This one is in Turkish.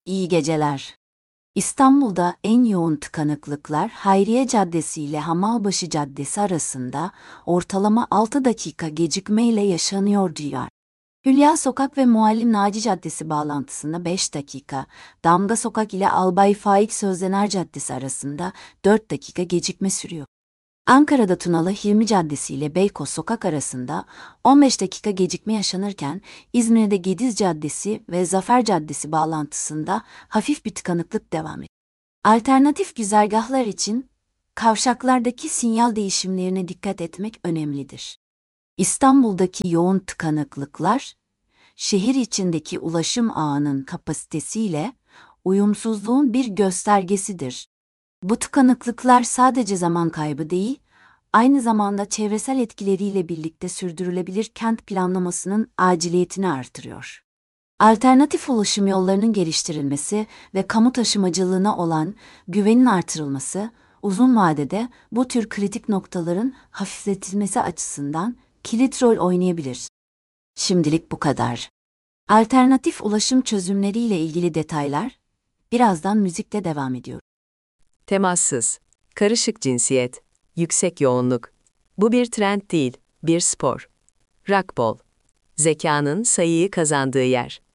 İyi geceler. İstanbul'da en yoğun tıkanıklıklar Hayriye Caddesi ile Hamalbaşı Caddesi arasında ortalama 6 dakika gecikmeyle yaşanıyor diyor. Hülya Sokak ve Muallim Naci Caddesi bağlantısında 5 dakika, Damga Sokak ile Albay Faik Sözdener Caddesi arasında 4 dakika gecikme sürüyor. Ankara'da Tunalı Hilmi Caddesi ile Beykoz Sokak arasında 15 dakika gecikme yaşanırken, İzmir'de Gediz Caddesi ve Zafer Caddesi bağlantısında hafif bir tıkanıklık devam ediyor. Alternatif güzergahlar için kavşaklardaki sinyal değişimlerine dikkat etmek önemlidir. İstanbul'daki yoğun tıkanıklıklar, şehir içindeki ulaşım ağının kapasitesiyle uyumsuzluğun bir göstergesidir. Bu tıkanıklıklar sadece zaman kaybı değil, aynı zamanda çevresel etkileriyle birlikte sürdürülebilir kent planlamasının aciliyetini artırıyor. Alternatif ulaşım yollarının geliştirilmesi ve kamu taşımacılığına olan güvenin artırılması, uzun vadede bu tür kritik noktaların hafifletilmesi açısından kilit rol oynayabilir. Şimdilik bu kadar. Alternatif ulaşım çözümleriyle ilgili detaylar birazdan müzikle devam ediyor. Temassız, karışık cinsiyet, yüksek yoğunluk. Bu bir trend değil, bir spor. Racquetball, zekanın sayıyı kazandığı yer.